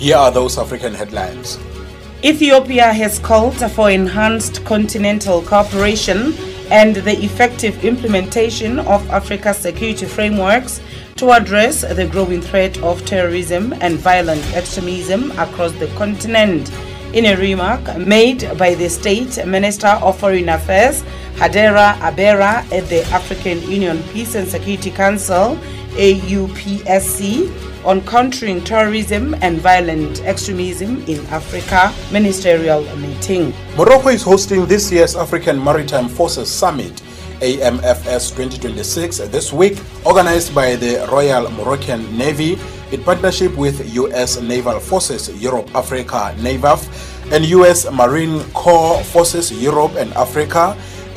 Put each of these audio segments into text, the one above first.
Here are those African headlines. Ethiopia has called for enhanced continental cooperation and the effective implementation of Africa's security frameworks to address the growing threat of terrorism and violent extremism across the continent. In a remark made by the State Minister of Foreign Affairs, Hadera Abera, at the African Union Peace and Security Council, AUPSC, on countering terrorism and violent extremism in Africa ministerial meeting. Morocco is hosting this year's African Maritime Forces Summit, AMFS 2026, this week, organized by the Royal Moroccan Navy in partnership with U.S. Naval Forces Europe Africa NAVAF and U.S. Marine Corps Forces Europe and Africa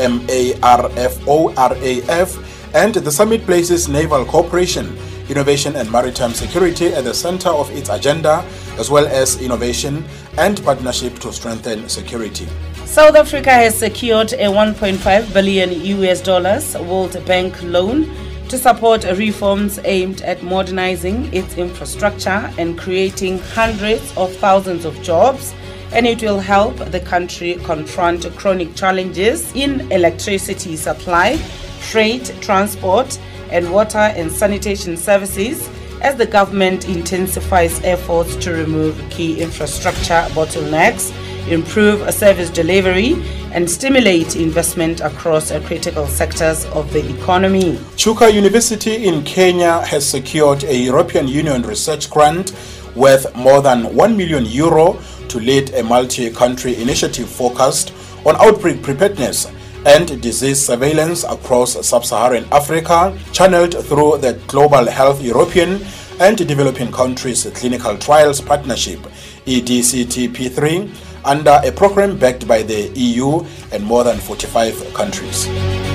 MARFORAF, and the summit places naval cooperation, innovation and maritime security at the center of its agenda, as well as innovation and partnership to strengthen security. South Africa has secured a $1.5 billion World Bank loan to support reforms aimed at modernizing its infrastructure and creating hundreds of thousands of jobs, and it will help the country confront chronic challenges in electricity supply, freight, transport, and water and sanitation services as the government intensifies efforts to remove key infrastructure bottlenecks, improve service delivery, and stimulate investment across critical sectors of the economy. Chuka University in Kenya has secured a European Union research grant worth more than €1 million to lead a multi-country initiative focused on outbreak preparedness and disease surveillance across sub-Saharan Africa, channeled through the Global Health European and Developing Countries Clinical Trials Partnership, EDCTP3, under a program backed by the EU and more than 45 countries.